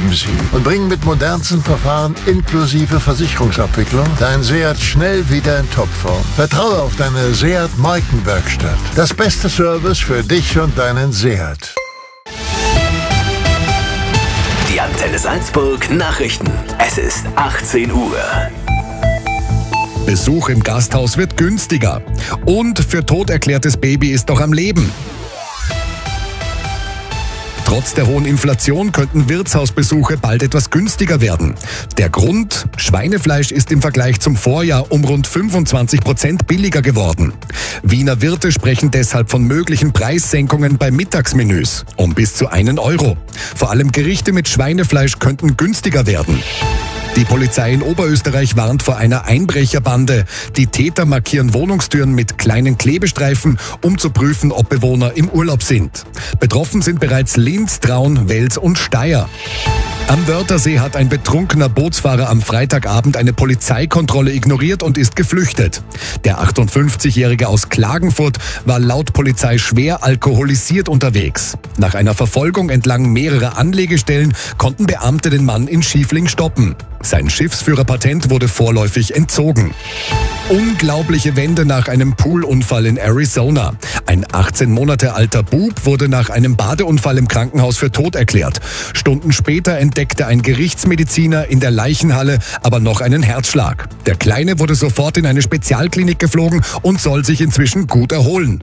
lieben sie und bringen mit modernsten Verfahren inklusive Versicherungsabwicklung dein Seat schnell wieder in Topform. Vertraue auf deine Seat Markenwerkstatt. Das beste Service für dich und deinen Seat. Die Antenne Salzburg Nachrichten. Es ist 18 Uhr. Besuch im Gasthaus wird günstiger. Und für tot erklärtes Baby ist noch am Leben. Trotz der hohen Inflation könnten Wirtshausbesuche bald etwas günstiger werden. Der Grund? Schweinefleisch ist im Vergleich zum Vorjahr um rund 25% billiger geworden. Wiener Wirte sprechen deshalb von möglichen Preissenkungen bei Mittagsmenüs um bis zu 1 Euro. Vor allem Gerichte mit Schweinefleisch könnten günstiger werden. Die Polizei in Oberösterreich warnt vor einer Einbrecherbande. Die Täter markieren Wohnungstüren mit kleinen Klebestreifen, um zu prüfen, ob Bewohner im Urlaub sind. Betroffen sind bereits Linz, Traun, Wels und Steyr. Am Wörthersee hat ein betrunkener Bootsfahrer am Freitagabend eine Polizeikontrolle ignoriert und ist geflüchtet. Der 58-Jährige aus Klagenfurt war laut Polizei schwer alkoholisiert unterwegs. Nach einer Verfolgung entlang mehrerer Anlegestellen konnten Beamte den Mann in Schiefling stoppen. Sein Schiffsführerpatent wurde vorläufig entzogen. Unglaubliche Wende nach einem Poolunfall in Arizona. Ein 18 Monate alter Bub wurde nach einem Badeunfall im Krankenhaus für tot erklärt. Stunden später entdeckte ein Gerichtsmediziner in der Leichenhalle aber noch einen Herzschlag. Der Kleine wurde sofort in eine Spezialklinik geflogen und soll sich inzwischen gut erholen.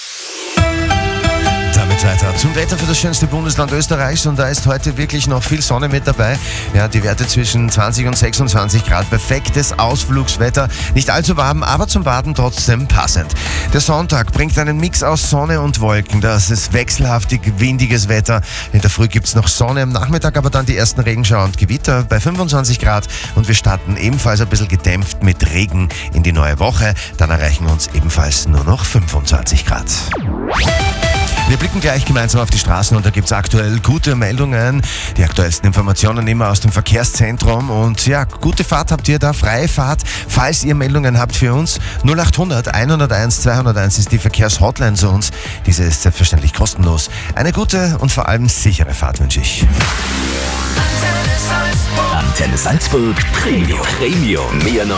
Damit weiter zum Wetter für das schönste Bundesland Österreichs, und da ist heute wirklich noch viel Sonne mit dabei. Ja, die Werte zwischen 20 und 26 Grad. Perfektes Ausflugswetter. Nicht allzu warm, aber zum Baden trotzdem passend. Der Sonntag bringt einen Mix aus Sonne und Wolken. Das ist wechselhaftig windiges Wetter. In der Früh gibt's noch Sonne, am Nachmittag aber dann die ersten Regenschauer und Gewitter bei 25 Grad. Und wir starten ebenfalls ein bisschen gedämpft mit Regen in die neue Woche. Dann erreichen uns ebenfalls nur noch 25 Grad. Wir blicken gleich gemeinsam auf die Straßen, und da gibt's aktuell gute Meldungen. Die aktuellsten Informationen immer aus dem Verkehrszentrum. Und ja, gute Fahrt habt ihr da, freie Fahrt. Falls ihr Meldungen habt für uns, 0800 101 201 ist die Verkehrshotline zu uns. Diese ist selbstverständlich kostenlos. Eine gute und vor allem sichere Fahrt wünsche ich. Antenne Salzburg Premium. Mehr